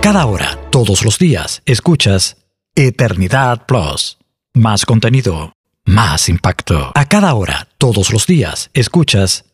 cada hora, todos los días, escuchas Eternidad Plus. Más contenido, más impacto. A cada hora, todos los días, escuchas